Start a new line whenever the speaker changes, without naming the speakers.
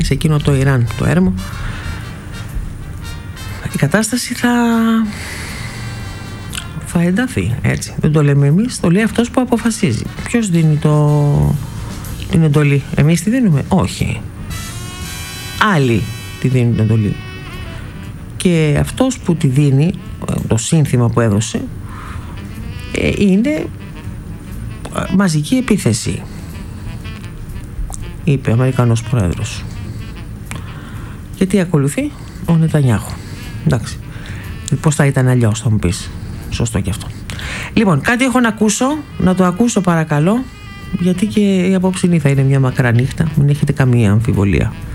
σε εκείνο το Ιράν, το έρμο, η κατάσταση θα ενταθεί, έτσι. Δεν το λέμε εμείς, το λέει αυτός που αποφασίζει. Ποιος δίνει την εντολή? Εμείς τη δίνουμε? Όχι. Άλλοι τη δίνουν την εντολή. Και αυτός που τη δίνει, το σύνθημα που έδωσε, είναι μαζική επίθεση, είπε ο Αμερικανός πρόεδρος. Και τι ακολουθεί? Ο Νετανιάχου. Εντάξει. Πώς θα ήταν αλλιώς, θα μου πεις. Σωστό και αυτό. Λοιπόν, κάτι έχω να ακούσω. Να το ακούσω παρακαλώ, γιατί και η απόψινή θα είναι μια μακρά νύχτα. Μην έχετε καμία αμφιβολία.